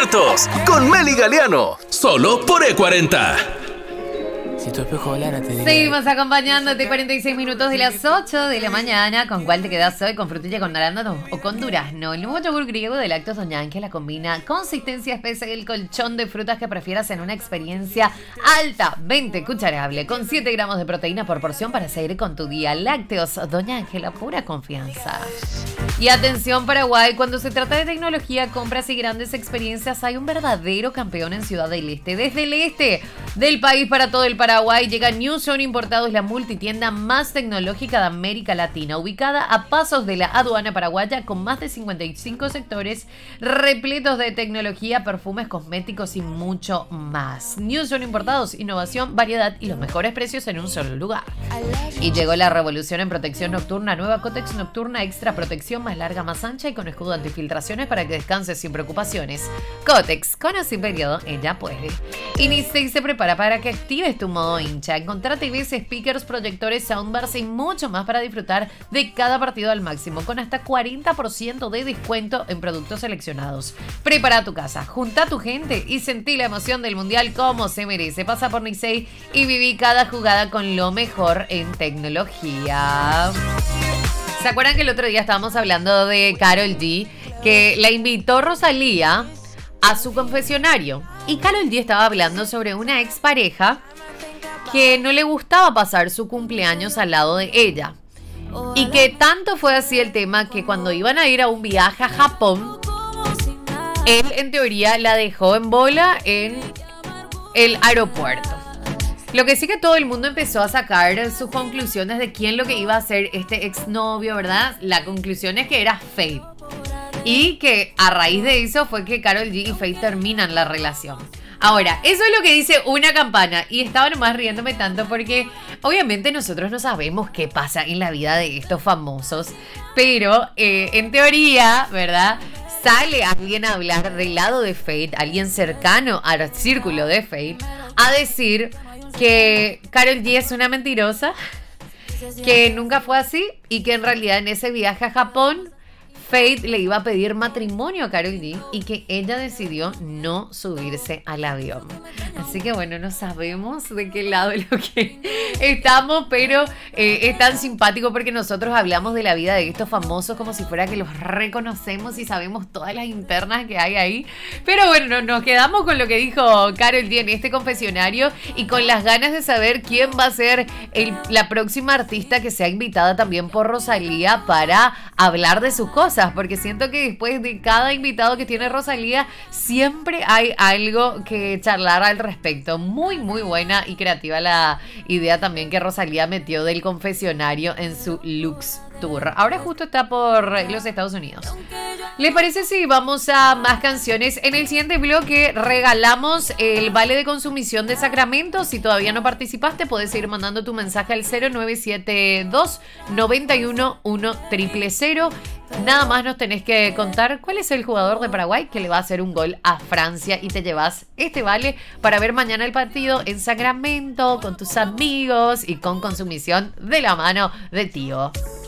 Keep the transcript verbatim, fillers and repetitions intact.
Despiertos con Meli Galeano, solo por E cuarenta. Si tu espejo hablara, te diría... Seguimos acompañándote cuarenta y seis minutos de las ocho de la mañana. ¿Con cuál te quedas hoy? ¿Con frutilla, con arándano o con durazno? El nuevo yogur griego de Lácteos Doña Ángela combina consistencia espesa y el colchón de frutas que prefieras en una experiencia altamente cucharable, con siete gramos de proteína por porción para seguir con tu día. Lácteos Doña Ángela, pura confianza. Y atención Paraguay, cuando se trata de tecnología, compras y grandes experiencias, hay un verdadero campeón en Ciudad del Este. Desde el este del país para todo el Paraguay llega New Zone Importados, la multitienda más tecnológica de América Latina, ubicada a pasos de la aduana paraguaya, con más de cincuenta y cinco sectores repletos de tecnología, perfumes, cosméticos y mucho más. New Zone Importados, innovación, variedad y los mejores precios en un solo lugar. Y llegó la revolución en protección nocturna, nueva Cotex Nocturna Extra Protección, más larga, más ancha y con escudo antifiltraciones para que descanses sin preocupaciones. Cotex, con o sin periodo, ella puede. Y Nisei se prepara para que actives tu modo hincha. Encontrá T Vs, speakers, proyectores, soundbars y mucho más para disfrutar de cada partido al máximo, con hasta cuarenta por ciento de descuento en productos seleccionados. Prepara tu casa, junta a tu gente y sentí la emoción del mundial como se merece. Pasa por Nisei y viví cada jugada con lo mejor en tecnología. ¿Se acuerdan que el otro día estábamos hablando de Karol G? Que la invitó Rosalía a su confesionario. Y Karol G estaba hablando sobre una expareja que no le gustaba pasar su cumpleaños al lado de ella. Y que tanto fue así el tema que cuando iban a ir a un viaje a Japón, él en teoría la dejó en bola en el aeropuerto. Lo que sí que todo el mundo empezó a sacar sus conclusiones de quién lo que iba a hacer este exnovio, ¿verdad? La conclusión es que era Feid. Y que a raíz de eso fue que Karol G y Feid terminan la relación. Ahora, eso es lo que dice una campana. Y estaba nomás riéndome tanto porque obviamente nosotros no sabemos qué pasa en la vida de estos famosos. Pero eh, en teoría, ¿verdad? Sale alguien a hablar del lado de Feid, alguien cercano al círculo de Feid, a decir que Karol G es una mentirosa, que nunca fue así y que en realidad en ese viaje a Japón Feid le iba a pedir matrimonio a Karol G y que ella decidió no subirse al avión. Así que bueno, no sabemos de qué lado es lo que estamos, pero eh, es tan simpático porque nosotros hablamos de la vida de estos famosos como si fuera que los reconocemos y sabemos todas las internas que hay ahí. Pero bueno, nos quedamos con lo que dijo Karol G en este confesionario y con las ganas de saber quién va a ser el, la próxima artista que sea invitada también por Rosalía para hablar de sus cosas. Porque siento que después de cada invitado que tiene Rosalía siempre hay algo que charlar al respecto. Muy muy buena y creativa la idea también que Rosalía metió del confesionario en su Lux Tour. Ahora justo está por los Estados Unidos. ¿Le parece si vamos a más canciones? En el siguiente bloque regalamos el vale de consumición de Sacramento. Si todavía no participaste, puedes ir mandando tu mensaje al cero nueve siete dos, nueve uno uno, cero cero cero. Nada más nos tenés que contar cuál es el jugador de Paraguay que le va a hacer un gol a Francia y te llevas este vale para ver mañana el partido en Sacramento con tus amigos y con consumición de la mano de Tío.